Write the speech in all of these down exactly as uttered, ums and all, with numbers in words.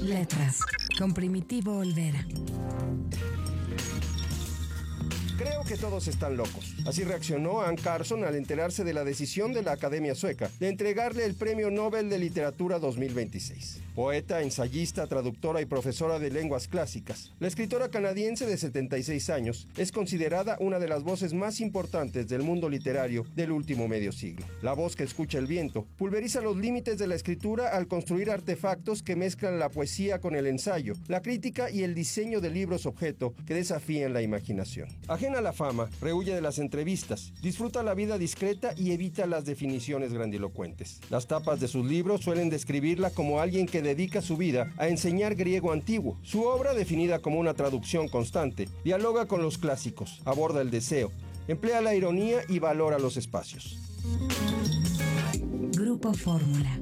Letras, con Primitivo Olvera. Creo que todos están locos. Así reaccionó Anne Carson al enterarse de la decisión de la Academia Sueca de entregarle el Premio Nobel de Literatura dos mil veintiséis. Poeta, ensayista, traductora y profesora de lenguas clásicas, la escritora canadiense de setenta y seis años es considerada una de las voces más importantes del mundo literario del último medio siglo. La voz que escucha el viento pulveriza los límites de la escritura al construir artefactos que mezclan la poesía con el ensayo, la crítica y el diseño de libros objeto que desafían la imaginación. Ajena a la fama, rehuye de las entrevistas, disfruta la vida discreta y evita las definiciones grandilocuentes. Las tapas de sus libros suelen describirla como alguien que dedica su vida a enseñar griego antiguo. Su obra, definida como una traducción constante, dialoga con los clásicos, aborda el deseo, emplea la ironía y valora los espacios. Grupo Fórmula.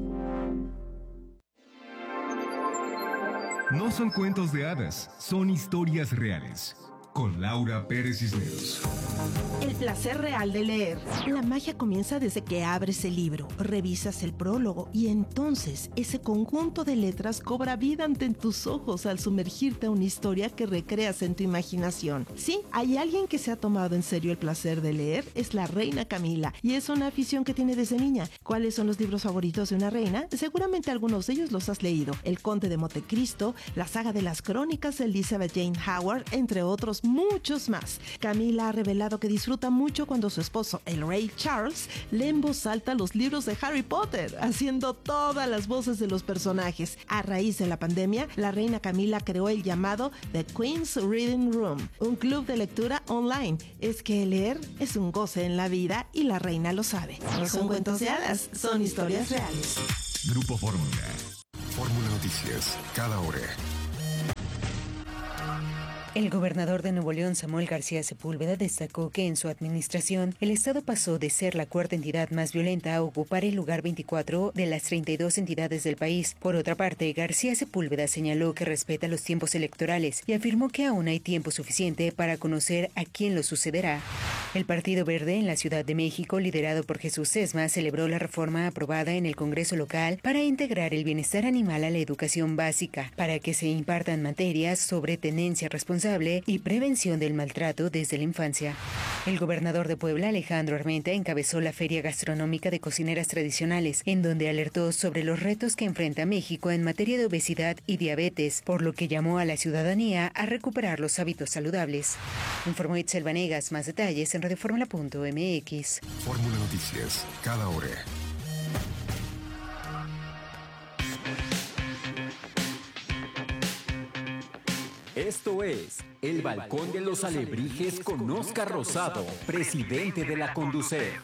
No son cuentos de hadas, son historias reales. Con Laura Pérez Cisneros. El placer real de leer. La magia comienza desde que abres el libro, revisas el prólogo y entonces ese conjunto de letras cobra vida ante tus ojos al sumergirte a una historia que recreas en tu imaginación. Sí, hay alguien que se ha tomado en serio el placer de leer, es la reina Camila, y es una afición que tiene desde niña. ¿Cuáles son los libros favoritos de una reina? Seguramente algunos de ellos los has leído. El Conde de Montecristo, la saga de las crónicas de Elizabeth Jane Howard, entre otros muchos más. Camila ha revelado que disfruta mucho cuando su esposo, el rey Charles, lee en voz alta los libros de Harry Potter, haciendo todas las voces de los personajes. A raíz de la pandemia, la reina Camila creó el llamado The Queen's Reading Room, un club de lectura online. Es que leer es un goce en la vida y la reina lo sabe. No son cuentos de hadas, son historias reales. Grupo Fórmula. Fórmula Noticias, cada hora. El gobernador de Nuevo León, Samuel García Sepúlveda, destacó que en su administración el Estado pasó de ser la cuarta entidad más violenta a ocupar el lugar veinticuatro de las treinta y dos entidades del país. Por otra parte, García Sepúlveda señaló que respeta los tiempos electorales y afirmó que aún hay tiempo suficiente para conocer a quién lo sucederá. El Partido Verde en la Ciudad de México, liderado por Jesús Sesma, celebró la reforma aprobada en el Congreso local para integrar el bienestar animal a la educación básica, para que se impartan materias sobre tenencia responsable y prevención del maltrato desde la infancia. El gobernador de Puebla, Alejandro Armenta, encabezó la Feria Gastronómica de Cocineras Tradicionales, en donde alertó sobre los retos que enfrenta México en materia de obesidad y diabetes, por lo que llamó a la ciudadanía a recuperar los hábitos saludables. Informó Itzel Vanegas. Más detalles en radioformula punto m x. Fórmula Noticias, cada hora. Esto es El Balcón de los Alebrijes con Óscar Rosado, presidente de la Conducef.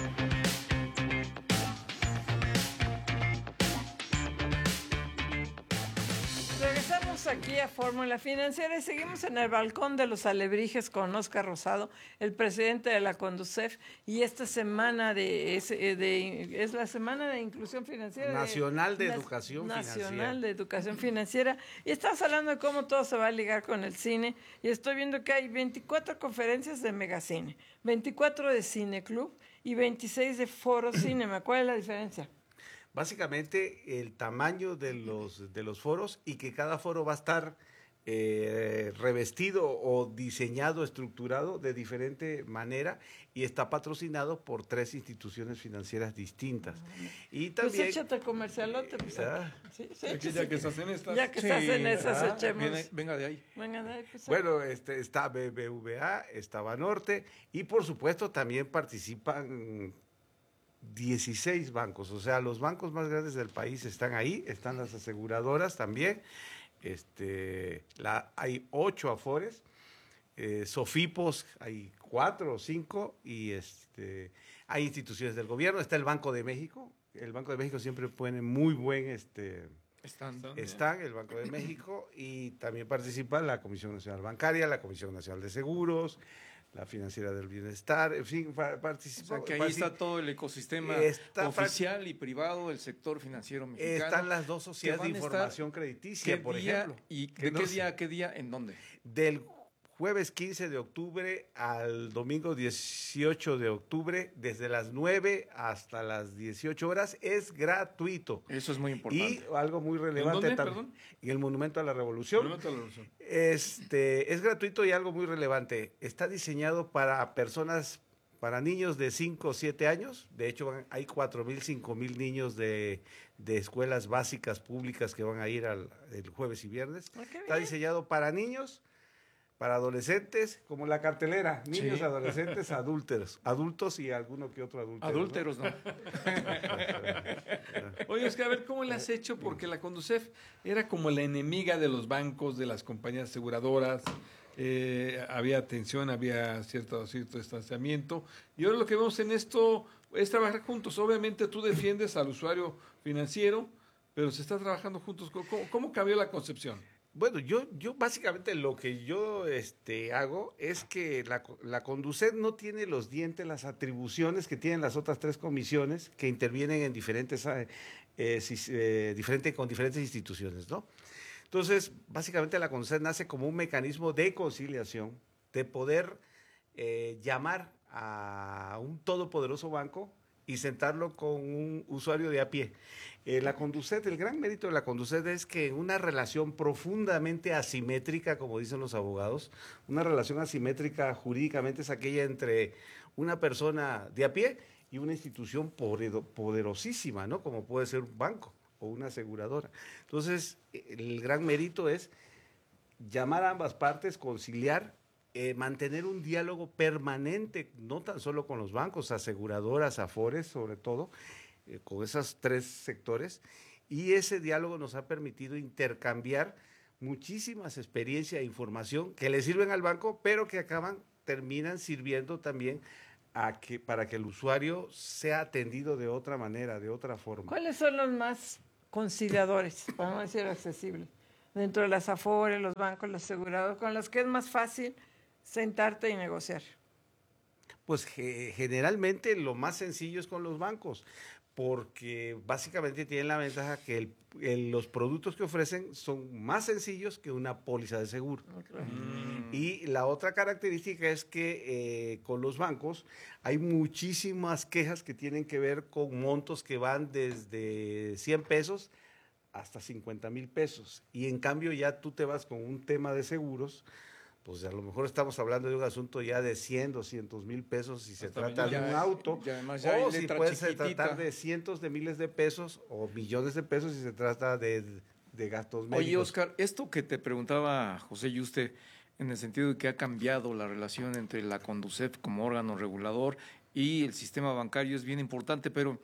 Regresamos aquí a Fórmula Financiera y seguimos en el Balcón de los Alebrijes con Óscar Rosado, el presidente de la Conducef, y esta semana de es, de, es la semana de inclusión financiera nacional de, de educación nacional financiera nacional de educación financiera, y estás hablando de cómo todo se va a ligar con el cine, y estoy viendo que hay veinticuatro conferencias de Megacine, veinticuatro de Cineclub y veintiséis de Foro Cinema. ¿Cuál es la diferencia? Básicamente el tamaño de los, de los foros, y que cada foro va a estar eh, revestido o diseñado, estructurado de diferente manera, y está patrocinado por tres instituciones financieras distintas. Y también, pues échate comercialote. Pues, ¿ah? Sí, sí, Aquí, ya que estás en estas. Ya que sí, estás en esas, ¿ah? echemos. Viene, venga de ahí. Venga de ahí pues, bueno, este, está B B V A, está Banorte, y por supuesto también participan dieciséis bancos, o sea, los bancos más grandes del país están ahí, están las aseguradoras también, este, la, hay ocho afores, eh, Sofipos hay cuatro o cinco, y este, hay instituciones del gobierno, está el Banco de México, el Banco de México siempre pone muy buen, este, están, están el Banco de México, y también participa la Comisión Nacional Bancaria, la Comisión Nacional de Seguros, la Financiera del Bienestar, en fin, participa. O sea, que ahí participa, está todo el ecosistema está, oficial y privado del sector financiero mexicano. Están las dos sociedades de información crediticia, por día, ejemplo. ¿Y de no qué sé, día a qué día, en dónde? Del jueves quince de octubre al domingo dieciocho de octubre, desde las nueve hasta las dieciocho horas, es gratuito. Eso es muy importante. Y algo muy relevante ¿En dónde, también, perdón? en el Monumento a la Revolución. Monumento a la Revolución. Este, es gratuito y algo muy relevante. Está diseñado para personas, para niños de cinco o siete años. De hecho, van- hay cuatro mil, cinco mil niños de, de escuelas básicas públicas que van a ir al, el jueves y viernes. Ah, qué Está bien. diseñado para niños, para adolescentes, como la cartelera, niños, Sí. adolescentes, adúlteros, adultos y alguno que otro adúltero. ¿no? Adúlteros, ¿no? Oye, es que a ver, ¿cómo le has hecho? Porque la Conducef era como la enemiga de los bancos, de las compañías aseguradoras, eh, había atención, había cierto, cierto distanciamiento, y ahora lo que vemos en esto es trabajar juntos. Obviamente tú defiendes al usuario financiero, pero se está trabajando juntos. ¿Cómo, cómo cambió la concepción? Bueno, yo, yo básicamente lo que yo este, hago es que la, la Conducet no tiene los dientes, las atribuciones que tienen las otras tres comisiones que intervienen en diferentes, eh, eh, sis- eh, diferente, con diferentes instituciones, ¿no? Entonces, básicamente la Conducet nace como un mecanismo de conciliación, de poder eh, llamar a un todopoderoso banco y sentarlo con un usuario de a pie. Eh, la Conducet, el gran mérito de la Conducet es que en una relación profundamente asimétrica, como dicen los abogados, una relación asimétrica jurídicamente es aquella entre una persona de a pie y una institución podero- poderosísima, ¿no? Como puede ser un banco o una aseguradora. Entonces, el gran mérito es llamar a ambas partes, conciliar, eh, mantener un diálogo permanente, no tan solo con los bancos, aseguradoras, afores, sobre todo, eh, con esos tres sectores, y ese diálogo nos ha permitido intercambiar muchísimas experiencias e información que le sirven al banco, pero que acaban, terminan sirviendo también a que, para que el usuario sea atendido de otra manera, de otra forma. ¿Cuáles son los más conciliadores, para no decir accesibles, dentro de las afores, los bancos, los asegurados, con los que es más fácil sentarte y negociar? Pues ge- generalmente lo más sencillo es con los bancos, porque básicamente tienen la ventaja que el- el- los productos que ofrecen son más sencillos que una póliza de seguro. Y la otra característica es que eh, con los bancos hay muchísimas quejas que tienen que ver con montos que van desde cien pesos hasta cincuenta mil pesos. Y en cambio ya tú te vas con un tema de seguros, pues a lo mejor estamos hablando de un asunto ya de cien, doscientos mil pesos si se Hasta trata de ya- un auto, y además ya hay o si letra puede se chiquitita. tratar de cientos de miles de pesos o millones de pesos si se trata de, de gastos médicos. Oye, Oscar, esto que te preguntaba José Yuste, en el sentido de que ha cambiado la relación entre la Conducef como órgano regulador y el sistema bancario, es bien importante, pero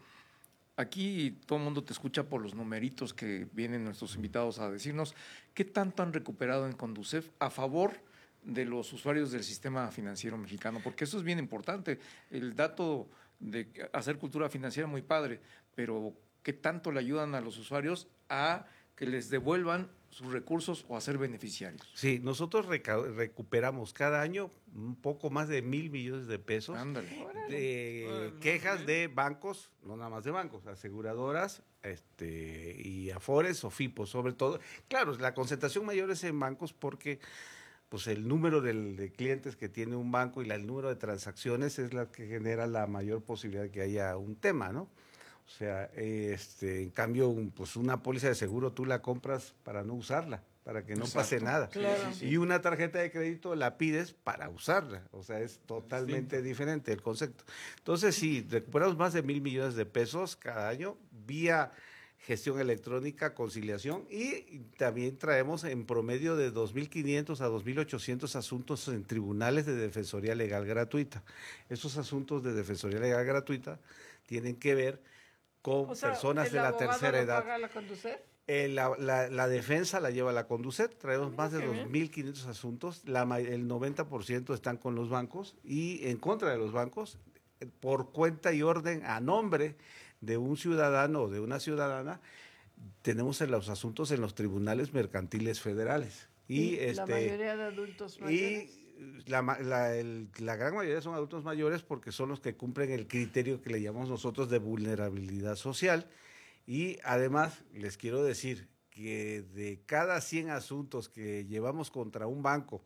aquí todo el mundo te escucha por los numeritos que vienen nuestros invitados a decirnos. ¿Qué tanto han recuperado en Conducef a favor de los usuarios del sistema financiero mexicano? Porque eso es bien importante. El dato de hacer cultura financiera muy padre, pero ¿qué tanto le ayudan a los usuarios a que les devuelvan sus recursos o a ser beneficiarios? Sí, nosotros reca- recuperamos cada año un poco más de mil millones de pesos Ándale. de Órale, muy quejas bien. de bancos, no nada más de bancos, aseguradoras este, y afores o FIPOS sobre todo. Claro, la concentración mayor es en bancos porque pues el número del- de clientes que tiene un banco y la- el número de transacciones es la que genera la mayor posibilidad de que haya un tema, ¿no? O sea, este, en cambio, un- pues una póliza de seguro tú la compras para no usarla, para que no pase Exacto. nada. Claro. Y una tarjeta de crédito la pides para usarla. O sea, es totalmente diferente el concepto. Entonces, sí, recuperamos más de mil millones de pesos cada año vía gestión electrónica, conciliación, y también traemos en promedio de dos mil quinientos a dos mil ochocientos asuntos en tribunales de defensoría legal gratuita. Esos asuntos de defensoría legal gratuita tienen que ver con O sea, personas ¿el de la abogado tercera lo edad. paga la Conducef? Eh, la, la- la defensa la lleva la Conducet, traemos más de qué bien. dos mil quinientos asuntos, la, ma- el noventa por ciento están con los bancos y en contra de los bancos, eh, por cuenta y orden a nombre de un ciudadano o de una ciudadana, tenemos en los asuntos en los tribunales mercantiles federales. Y, la este, mayoría de adultos mayores. y la, ma- la- el- la gran mayoría son adultos mayores porque son los que cumplen el criterio que le llamamos nosotros de vulnerabilidad social. Y además les quiero decir que de cada cien asuntos que llevamos contra un banco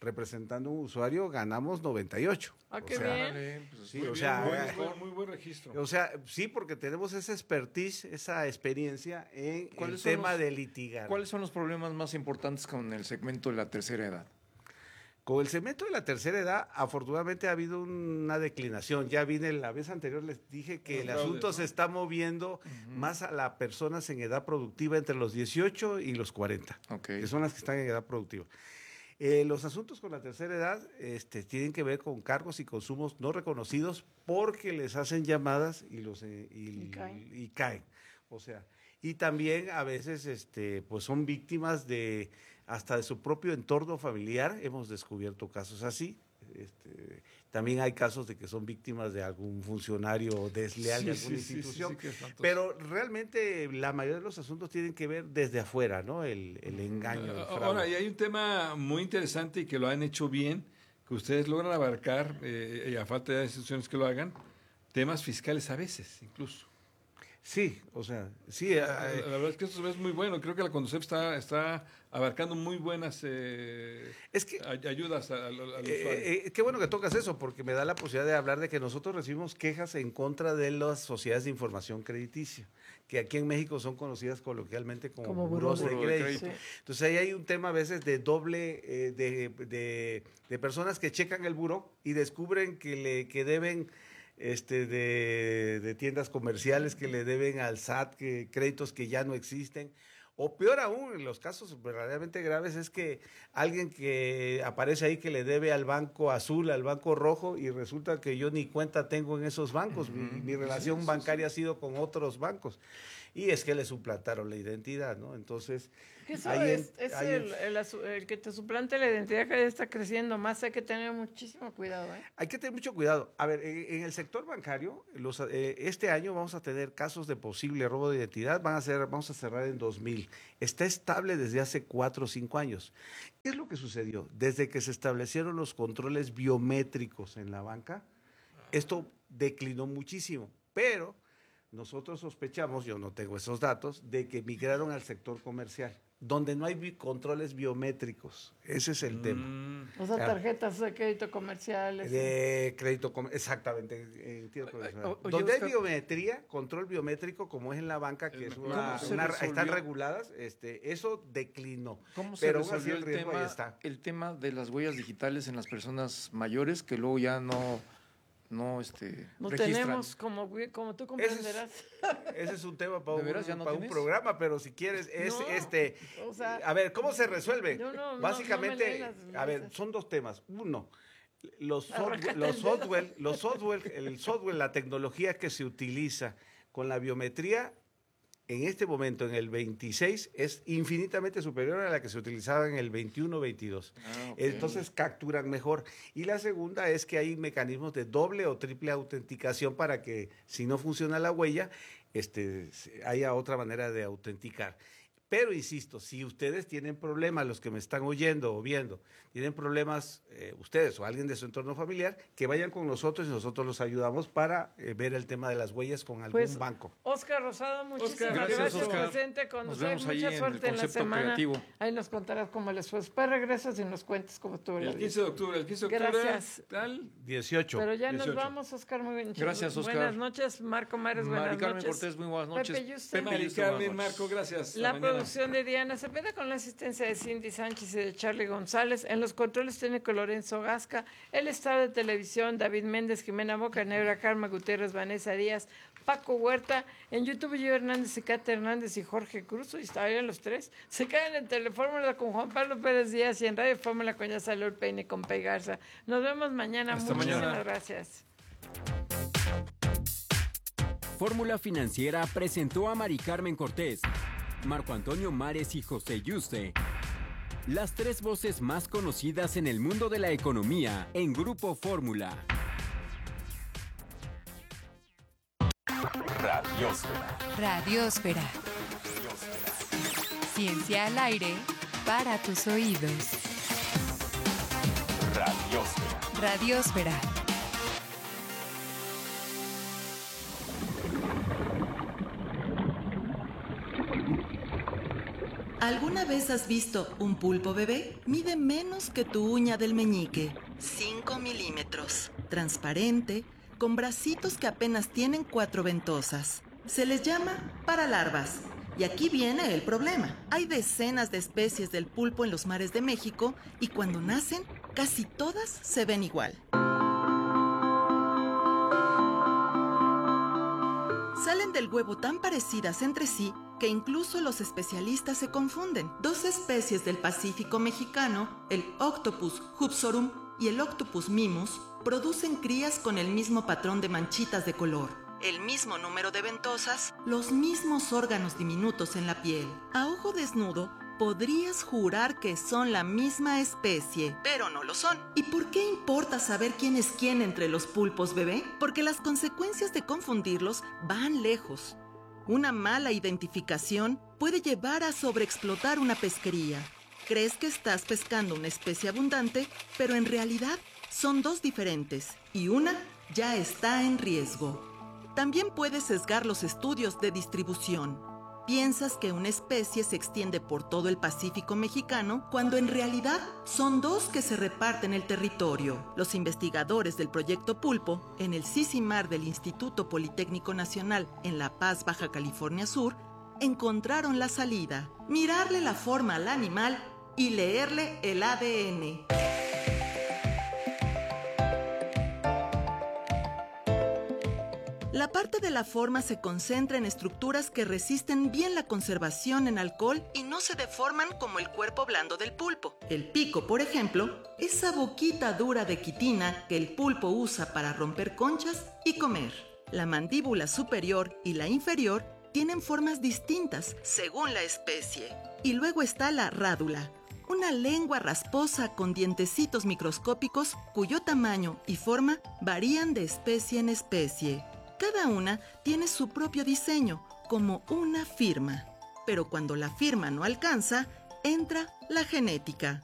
representando a un usuario, ganamos noventa y ocho. Ah, qué o sea, bien. Vale, pues, Sí, muy o bien, sea, muy, eh, buen- muy buen registro. O sea, sí, porque tenemos esa expertise, esa experiencia en el ¿Cuáles son tema los- de litigar. ¿Cuáles son los problemas más importantes con el segmento de la tercera edad? Con el segmento de la tercera edad, afortunadamente ha habido una declinación. Ya vine la vez anterior, les dije que Los el fraudes, asunto ¿no? se está moviendo más a las personas en edad productiva entre los dieciocho y los cuarenta, Ok. que son las que están en edad productiva. Eh, los asuntos con la tercera edad este, tienen que ver con cargos y consumos no reconocidos porque les hacen llamadas y, los, eh, y, Y caen. y caen. O sea, y también a veces este, pues son víctimas de hasta de su propio entorno familiar. Hemos descubierto casos así. Este, también hay casos de que son víctimas de algún funcionario desleal de Sí, alguna sí, sí, sí, institución. sí, que espantoso. Pero realmente la mayoría de los asuntos tienen que ver desde afuera, ¿no? El, el engaño. el fraude. Ahora, y hay un tema muy interesante y que lo han hecho bien, que ustedes logran abarcar, eh, y a falta de instituciones que lo hagan, temas fiscales a veces, incluso. Sí, o sea, sí. La, eh, la verdad es que eso es muy bueno. Creo que la Conducef está, está abarcando muy buenas eh, es que ay- ayudas al, al- al Eh, usuario. eh, qué bueno que tocas eso, porque me da la posibilidad de hablar de que nosotros recibimos quejas en contra de las sociedades de información crediticia, que aquí en México son conocidas coloquialmente como, Como buros de buró de crédito. crédito. Entonces ahí hay un tema a veces de doble, eh, de, de- de personas que checan el buró y descubren que, le, que deben este, de, de tiendas comerciales, que le deben al S A T, que, créditos que ya no existen. O peor aún, en los casos verdaderamente graves, es que alguien que aparece ahí que le debe al banco azul, al banco rojo, y resulta que yo ni cuenta tengo en esos bancos. Mi, mi relación bancaria ha sido con otros bancos. Y es que le suplantaron la identidad, ¿no? Entonces, Que Eso ahí es, en- es ahí el, en- el asu- el que te suplante la identidad, que está creciendo más. Hay que tener muchísimo cuidado, ¿eh? hay que tener mucho cuidado. A ver, en, en el sector bancario, los, eh, este año vamos a tener casos de posible robo de identidad. Van a ser, vamos a cerrar en dos mil. Está estable desde hace cuatro o cinco años. ¿Qué es lo que sucedió? Desde que se establecieron los controles biométricos en la banca, esto declinó muchísimo. Pero nosotros sospechamos, yo no tengo esos datos, de que migraron al sector comercial, donde no hay bi- controles biométricos. Ese es el tema. Mm. O sea, Ah. tarjetas de crédito comerciales. De crédito, com- exactamente. eh, entiendo Ay, comercial. o- oye, Donde hay Oscar. biometría, control biométrico, como es en la banca, que Es es mejor. una, ¿Cómo se una- resolvió? están reguladas, este, eso declinó. ¿Cómo se Pero aún así resolvió el el riesgo ahí tema, está. el tema de las huellas digitales en las personas mayores que luego ya no, no, este, No registran? tenemos, como, como tú comprenderás. Ese es un tema para, ¿De un, veras ya no para un tienes? programa, pero si quieres, es No, este. o sea, a ver, ¿cómo se resuelve? yo no- no- Básicamente, no me leen las a ver, bases. son dos temas. Uno, los, software, Arráncate los el dedo. software, los software, el software, la tecnología que se utiliza con la biometría en este momento, en el veintiséis, es infinitamente superior a la que se utilizaba en el veintiuno veintidós. Ah, ok. Entonces capturan mejor. Y la segunda es que hay mecanismos de doble o triple autenticación para que si no funciona la huella, este, haya otra manera de autenticar. Pero insisto, si ustedes tienen problemas, los que me están oyendo o viendo, tienen problemas, eh, ustedes o alguien de su entorno familiar, que vayan con nosotros y nosotros los ayudamos para eh, ver el tema de las huellas con algún Pues, banco. Oscar Rosado, muchísimas Oscar, gracias, gracias, Oscar. presente con Nos usted. vemos ahí Mucha en el suerte en la concepto semana. creativo. Ahí nos contarás cómo les fue. Después regresas y nos cuentas cómo estuvo la El vida. quince de octubre, el quince de octubre. Gracias. Tal. dieciocho. Pero ya nos dieciocho. vamos, Oscar. Muy bien. Gracias, Oscar. Buenas noches, Marco Mares. Buenas Mari Carmen noches. Cortés, muy buenas noches. Pepe Yuste. Mari Yuste, Carmen, buenas noches. Marco, gracias. La Hasta mañana. producción de Diana Cepeda con la asistencia de Cindy Sánchez y de Charlie González. En los controles técnicos Lorenzo Gasca. El estado de televisión David Méndez, Jimena Bocanegra, Karma Gutiérrez, Vanessa Díaz, Paco Huerta. En YouTube yo Hernández y Cata Hernández y Jorge Cruz. Y estaban los tres. Se caen en Telefórmula con Juan Pablo Pérez Díaz y en Radio Fórmula con Yasalur Peine con Pei Garza. Nos vemos mañana. Hasta Muchísimas mañana. gracias. Fórmula Financiera presentó a Mari Carmen Cortés, Marco Antonio Mares y José Yuste, las tres voces más conocidas en el mundo de la economía en Grupo Fórmula. Radiosfera. Radiosfera. Ciencia al aire para tus oídos. Radiosfera. Radiosfera. ¿Alguna vez has visto un pulpo bebé? Mide menos que tu uña del meñique, cinco milímetros, transparente, con bracitos que apenas tienen cuatro ventosas. Se les llama paralarvas. Y aquí viene el problema. Hay decenas de especies del pulpo en los mares de México y cuando nacen, casi todas se ven igual. Salen del huevo tan parecidas entre sí que incluso los especialistas se confunden. Dos especies del Pacífico mexicano, el Octopus hupsorum y el Octopus mimus, producen crías con el mismo patrón de manchitas de color, el mismo número de ventosas, los mismos órganos diminutos en la piel. A ojo desnudo, podrías jurar que son la misma especie, pero no lo son. ¿Y por qué importa saber quién es quién entre los pulpos bebé? Porque las consecuencias de confundirlos van lejos. Una mala identificación puede llevar a sobreexplotar una pesquería. Crees que estás pescando una especie abundante, pero en realidad son dos diferentes y una ya está en riesgo. También puedes sesgar los estudios de distribución. Piensas que una especie se extiende por todo el Pacífico mexicano cuando en realidad son dos que se reparten el territorio. Los investigadores del Proyecto Pulpo en el CICIMAR del Instituto Politécnico Nacional en La Paz, Baja California Sur, encontraron la salida: mirarle la forma al animal y leerle el A D N. La parte de la forma se concentra en estructuras que resisten bien la conservación en alcohol y no se deforman como el cuerpo blando del pulpo. El pico, por ejemplo, esa boquita dura de quitina que el pulpo usa para romper conchas y comer. La mandíbula superior y la inferior tienen formas distintas según la especie. Y luego está la rádula, una lengua rasposa con dientecitos microscópicos cuyo tamaño y forma varían de especie en especie. Cada una tiene su propio diseño, como una firma. Pero cuando la firma no alcanza, entra la genética.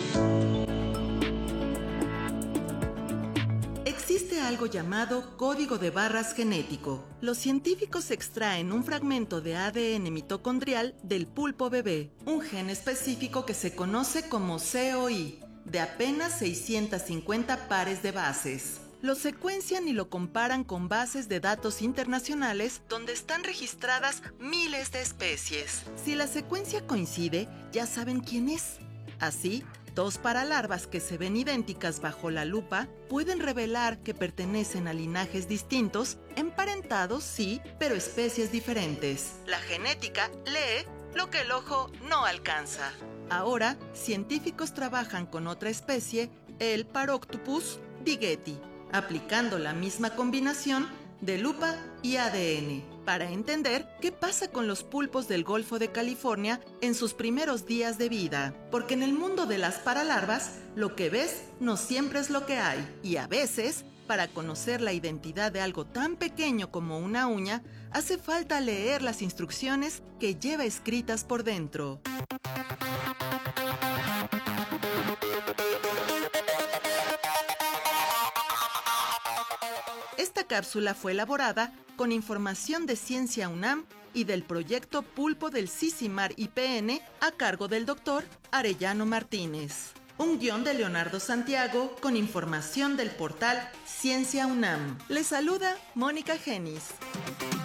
Existe algo llamado código de barras genético. Los científicos extraen un fragmento de A D N mitocondrial del pulpo bebé, un gen específico que se conoce como C O I, de apenas seiscientos cincuenta pares de bases. Lo secuencian y lo comparan con bases de datos internacionales donde están registradas miles de especies. Si la secuencia coincide, ya saben quién es. Así, dos paralarvas que se ven idénticas bajo la lupa pueden revelar que pertenecen a linajes distintos, emparentados sí, pero especies diferentes. La genética lee lo que el ojo no alcanza. Ahora, científicos trabajan con otra especie, el Paroctopus digeti, aplicando la misma combinación de lupa y A D N para entender qué pasa con los pulpos del Golfo de California en sus primeros días de vida. Porque en el mundo de las paralarvas, lo que ves no siempre es lo que hay. Y a veces, para conocer la identidad de algo tan pequeño como una uña, hace falta leer las instrucciones que lleva escritas por dentro. Esta cápsula fue elaborada con información de Ciencia UNAM y del proyecto Pulpo del CICIMAR I P N a cargo del doctor Arellano Martínez. Un guión de Leonardo Santiago con información del portal Ciencia UNAM. Les saluda Mónica Genis.